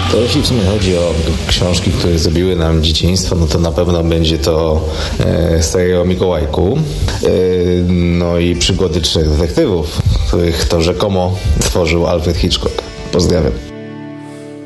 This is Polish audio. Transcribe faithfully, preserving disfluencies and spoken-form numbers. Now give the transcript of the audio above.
To jeśli w sumie chodzi o książki, które zrobiły nam dzieciństwo, no to na pewno będzie to e, Seria o Mikołajku, e, no i Przygody trzech detektywów, których to rzekomo stworzył Alfred Hitchcock. Pozdrawiam.